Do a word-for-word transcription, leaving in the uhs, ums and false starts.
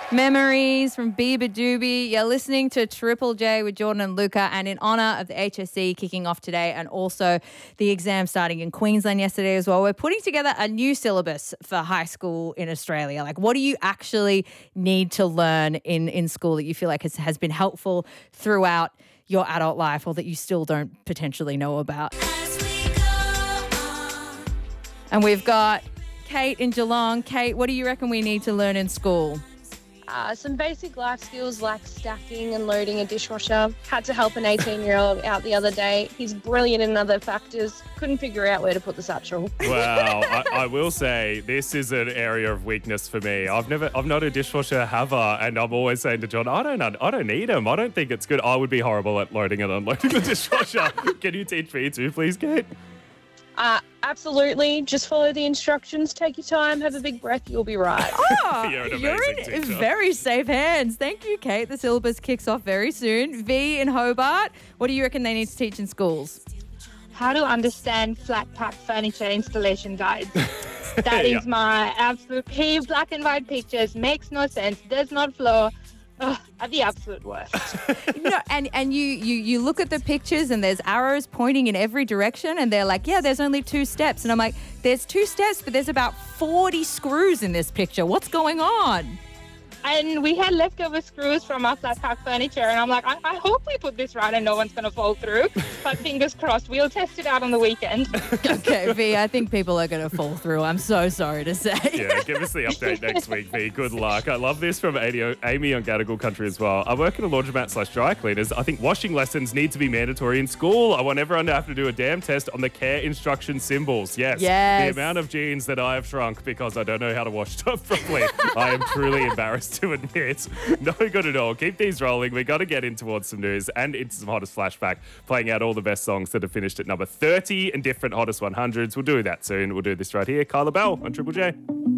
Memories from Biba Doobie. You're listening to Triple J with Jordan and Luca, and in honour of the H S C kicking off today and also the exam starting in Queensland yesterday as well, we're putting together a new syllabus for high school in Australia. Like, what do you actually need to learn in, in school that you feel like has, has been helpful throughout your adult life or that you still don't potentially know about? And we've got Kate in Geelong. Kate, what do you reckon we need to learn in school? Uh, some basic life skills like stacking and loading a dishwasher. Had to help an eighteen-year-old out the other day. He's brilliant in other factors. Couldn't figure out where to put the satchel. Wow, I, I will say this is an area of weakness for me. I've never, I'm not a dishwasher haver, and I'm always saying to John, I don't, I don't need them. I don't think it's good. I would be horrible at loading and unloading the dishwasher. Can you teach me too, please, Kate? Uh, absolutely. Just follow the instructions. Take your time. Have a big breath. You'll be right. Oh, You're an you're amazing in teacher. very safe hands. Thank you, Kate. The syllabus kicks off very soon. V in Hobart, what do you reckon they need to teach in schools? How to understand flat pack furniture installation guides. That is Yeah. my absolute peeve. Black and white pictures makes no sense, does not flow. Ugh, are the absolute worst. No, and and you, you you look at the pictures and there's arrows pointing in every direction and they're like, yeah, there's only two steps. And I'm like, there's two steps, but there's about forty screws in this picture. What's going on? And we had leftover screws from our flat pack furniture, and I'm like, I, I hope we put this right and no one's going to fall through. But fingers crossed, we'll test it out on the weekend. Okay, V, I think people are going to fall through. I'm so sorry to say. Yeah, give us the update next week, V. Good luck. I love this from Amy on Gadigal Country as well. I work at a laundromat slash dry cleaners. I think washing lessons need to be mandatory in school. I want everyone to have to do a damn test on the care instruction symbols. Yes. Yes. The amount of jeans that I have shrunk because I don't know how to wash stuff properly. I am truly embarrassed to admit. No good at all. Keep these rolling. We got to get in towards some news and into some hottest flashback, playing out all the best songs that have finished at number thirty and different hottest one hundreds. We'll do that soon. We'll do this right here. Kyla Bell on Triple J.